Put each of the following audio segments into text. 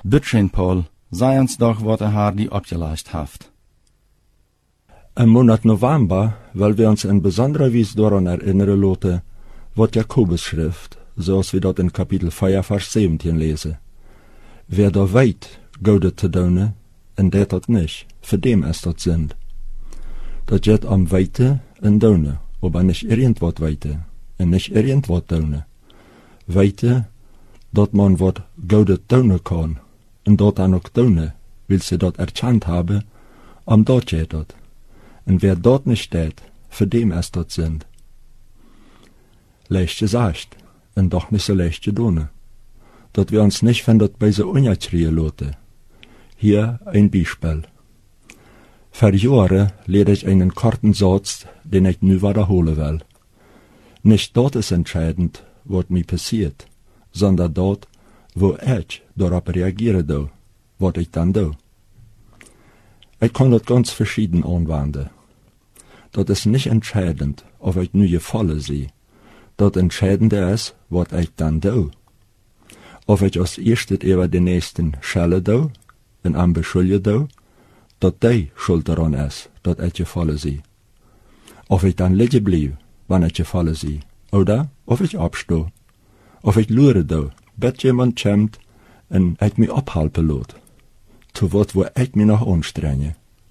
Bütchen Paul, sei uns doch, wat haar die opgeleist haft. Im Monat November, weil wir uns in besonderer Weise daran erinnern lassen, wat Jakobus schrift, zoals wir dort in Kapitel 4, Vers 17 lesen. Wer da weit, Gode te doen, en der dat nicht, für dem es dat sind. Dat geht am Weite en doen, aber nicht irgendwat weite, en nicht irgendwat doen. Weite, dat man wat Gode doen kann, en dat dan ook doen, will sie dat erkannt haben, am dat geht dat. En wer dort nicht steht, für dem es dort sind. Leicht gesagt, en doch nicht so leicht gedone. Dat wir uns nicht von dort bei so unerkriechen lassen. Hier ein Beispiel. Vor Jahren lehre ich einen kurzen Satz, den ich nu wiederholen will. Nicht dort ist entscheidend, was mir passiert, sondern dort, wo ich darauf reagiere, was ich dann tue. Ich kann das ganz verschieden anwenden. Dat ist nicht entscheidend, ob ich nu gefallen sehe. Dat Entscheidende ist, was ich dann tue. Ob ich als erstes über den nächsten schelle tue, en am beschuldigen tue, dat die schuld daran ist, dat ich gefallen sehe. Ob ich dann liegen bleibe, wann ich gefallen sehe, oder ob ich abstehe. Ob ich lure tue, bis jemand kommt en ich mich abhalten lässt. Zu wat, wo ich mich noch anstrenge.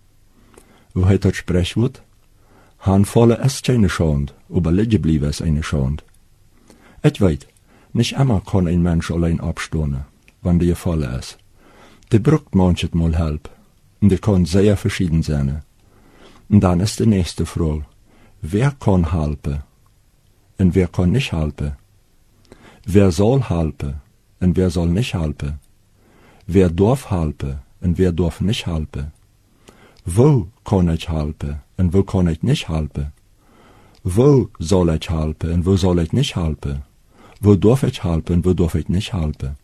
Wo hat das Sprichwort? Handfallen ist keine Schande, aber liegen bleiben ist eine Schande. Ich weiß, nicht immer kann ein Mensch allein abstehen, wenn der gefallen ist. Der braucht manchmal Hilfe, und der kann sehr verschieden sein. Und dann ist die nächste Frage, wer kann helfen und wer kann nicht helfen? Wer soll helfen und wer soll nicht helfen? Wer darf helfen und wer darf nicht helfen? Wo kann ich helfen und wo kann ich nicht helfen? Wo soll ich helfen und wo soll ich nicht helfen? Wo darf ich helfen und wo darf ich nicht helfen?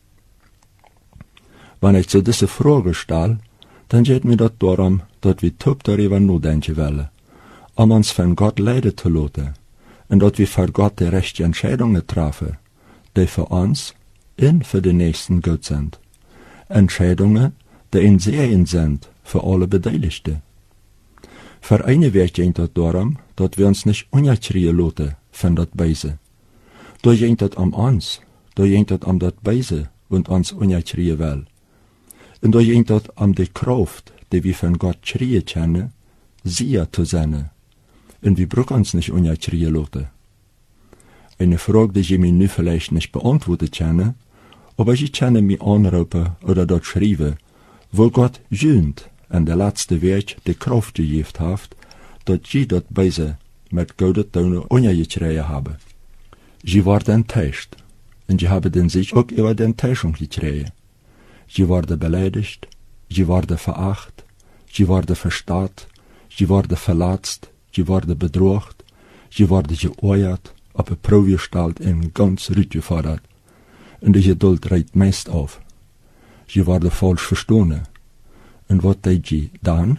Wenn ich zu dieser Frage stelle, dann geht mir das darum, dass wir top darüber nachdenken wollen, um uns von Gott leiden zu lassen und dass wir für Gott die rechten Entscheidungen treffen, die für uns und für die Nächsten gut sind. Entscheidungen, die in Segen sind für alle Beteiligten. Für eine Weg geht es darum, dass wir uns nicht unerkriegen lassen von das Beise. Da geht es um uns, da geht es um das Beise und uns unerkriegen will. Und da geht es um die Kraft, die wir von Gott kriegen können, sie zu sein. Und wir brauchen uns nicht unerkriegen lassen. Eine Frage, die ich mir nu vielleicht nicht beantworten kann, aber ich kann mich anrufen oder dort schreiben, wo Gott jönt an der letzte Weg die Kraft gegeben hat, dass ich dort Beise mit Gott unerkriegen habe. Sie wurde enttäuscht, und sie habe den sich auch über die Enttäuschung gekriegt. Sie wurde beleidigt, sie wurde verachtet, sie wurde verstaat, sie wurde verletzt, sie wurde bedroht, sie wurde geäuert, auf eine Probe gestellt und ganz ruhig gefordert. Und die Geduld reicht meist auf. Sie wurde falsch verstanden. Und was deed sie dann?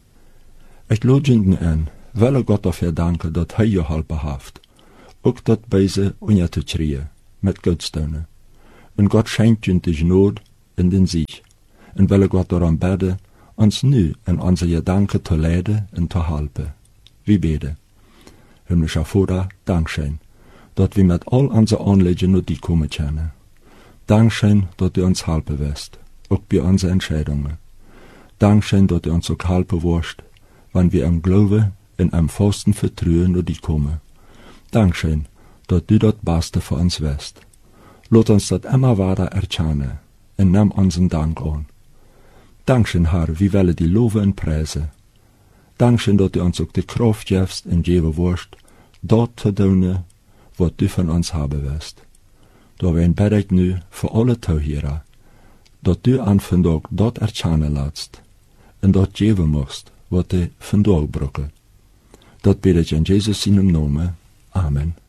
Ich lade ihnen an, weil Gott dafür danke, dass er geholfen hat, auch das Beise unerkriegen, mit Gottstone. Und Gott schenkt ihnen die Gnade in den Sieg. Und weil Gott daran bete, uns nu in unsere Gedanken zu leiden und zu helfen. Wir beten. Himmlischer Vater, Dankeschön, dass wir mit all unseren Anliegen nur die kommen können. Dankeschön, dass du uns helfen wirst, auch bei unseren Entscheidungen. Dankeschön, dass du uns auch helfen wirst, wenn wir im Glauben in einem festen Vertrauen nur die kommen. Dankeschön, dass du das Beste für uns wirst. Lass uns das immer weiter erkennen und nimm unseren Dank an. Dankeschön, Herr, wir wollen die loben und preisen. Dankeschön, dass du uns auch die Kraft gibst und geben wirst, dort zu tun, was du von uns haben wirst. Da bete ich nu für alle Zuhörer, dass du an von Tag dort erkennen lässt und dort geben musst, was du von Tag brauchst. Das bete ich in Jesus seinem Namen. Amen.